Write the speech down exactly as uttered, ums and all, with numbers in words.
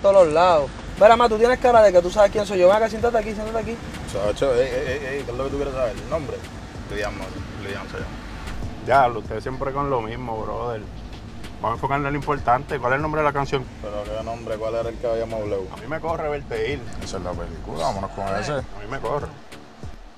todos lados. Mira, ma, tú tienes cara de que tú sabes quién soy yo. Ven acá, siéntate aquí, siéntate aquí. Chacho, ey, ey, ey, ey, ¿qué es lo que tú quieres saber? ¿El nombre? Liam, Liam se llama. Ya, ustedes siempre con lo mismo, brother. Vamos a enfocarnos en lo importante. ¿Cuál es el nombre de la canción? Pero qué nombre, ¿cuál era el que habíamos hablado? A mí me corre verte ir. Esa es la película, vámonos con Eh, ese. A mí me corre.